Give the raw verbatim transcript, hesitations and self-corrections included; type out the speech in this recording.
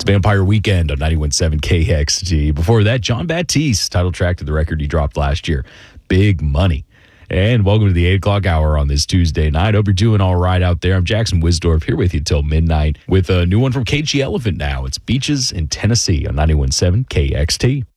It's Vampire Weekend on ninety-one point seven K X T. Before that, John Baptiste, title track to the record he dropped last year, Big Money. And welcome to the eight o'clock hour on this Tuesday night. Hope you're doing all right out there. I'm Jackson Wisdorf here with you till midnight with a new one from Cagey Elephant now. It's Beaches in Tennessee on ninety-one point seven K X T.